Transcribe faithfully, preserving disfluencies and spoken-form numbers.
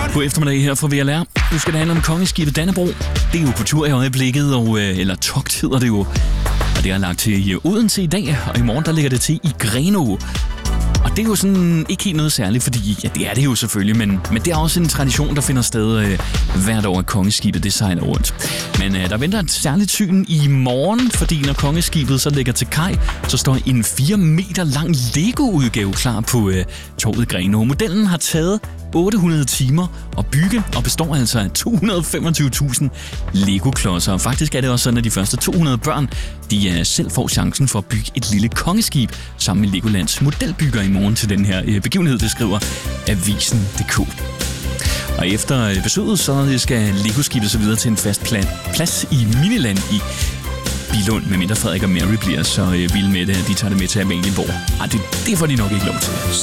God eftermiddag her fra V L R. Nu skal det handle om kongeskibet Dannebrog. Det er jo på tur i øjeblikket, og, eller togt hedder det jo. Og det er lagt til Odense i dag, og i morgen der ligger det til i Grenaa. Og det er jo sådan ikke helt noget særligt, fordi ja, det er det jo selvfølgelig, men, men det er også en tradition, der finder sted øh, hvert år, at kongeskibet det sejler rundt. Men øh, der venter et særligt syn i morgen, fordi når kongeskibet så ligger til kaj, så står en fire meter lang Lego-udgave klar på øh, torvet Grenaa. Modellen har taget otte hundrede timer at bygge, og består altså af to hundrede og femogtyve tusind Lego-klodser. Og faktisk er det også sådan, at de første to hundrede børn, de uh, selv får chancen for at bygge et lille kongeskib sammen med Legolands modelbygger i morgen til den her uh, begivenhed, det skriver avisen punktum d k. Og efter uh, besøget, så skal Lego-skibet så videre til en fast plan, plads i Miniland i Billund, medmindre Frederik og Mary bliver så uh, vilde med det, at de tager det med til Amalienborg. Ah, det, det får de nok ikke lov til.